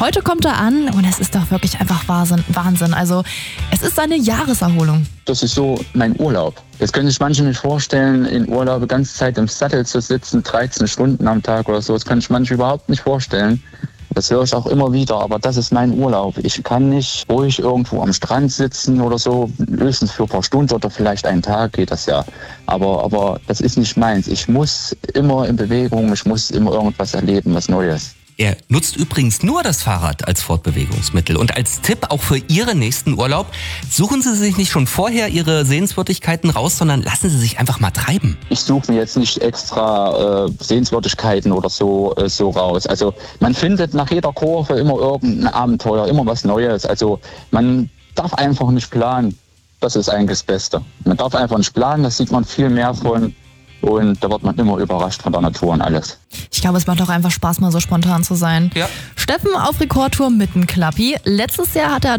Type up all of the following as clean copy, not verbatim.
Heute kommt er an und es ist doch wirklich einfach Wahnsinn. Also es ist eine Jahreserholung. Das ist so mein Urlaub. Jetzt können sich manche nicht vorstellen, in Urlaub die ganze Zeit im Sattel zu sitzen, 13 Stunden am Tag oder so. Das können sich manche überhaupt nicht vorstellen. Das höre ich auch immer wieder, aber das ist mein Urlaub. Ich kann nicht ruhig irgendwo am Strand sitzen oder so, höchstens für ein paar Stunden oder vielleicht einen Tag geht das ja. Aber das ist nicht meins. Ich muss immer in Bewegung, ich muss immer irgendwas erleben, was Neues. Er nutzt übrigens nur das Fahrrad als Fortbewegungsmittel. Und als Tipp auch für Ihren nächsten Urlaub, suchen Sie sich nicht schon vorher Ihre Sehenswürdigkeiten raus, sondern lassen Sie sich einfach mal treiben. Ich suche mir jetzt nicht extra Sehenswürdigkeiten oder so raus. Also man findet nach jeder Kurve immer irgendein Abenteuer, immer was Neues. Also man darf einfach nicht planen. Das ist eigentlich das Beste. Man darf einfach nicht planen, da sieht man viel mehr von. Und da wird man immer überrascht von der Natur und alles. Ich glaube, es macht auch einfach Spaß, mal so spontan zu sein. Ja. Steffen auf Rekordtour mit dem Klappi. Letztes Jahr hat er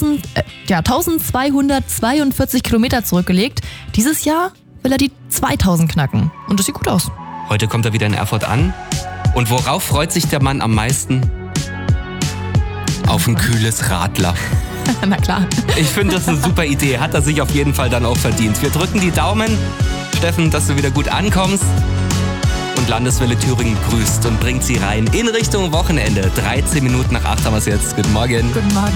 1242 Kilometer zurückgelegt. Dieses Jahr will er die 2000 knacken. Und das sieht gut aus. Heute kommt er wieder in Erfurt an. Und worauf freut sich der Mann am meisten? Auf ein kühles Radler. Na klar. Ich finde, das ist eine super Idee. Hat er sich auf jeden Fall dann auch verdient. Wir drücken die Daumen, Steffen, dass du wieder gut ankommst. Und Landeswelle Thüringen grüßt und bringt sie rein in Richtung Wochenende. 13 Minuten nach 8 haben wir es jetzt. Guten Morgen. Guten Morgen.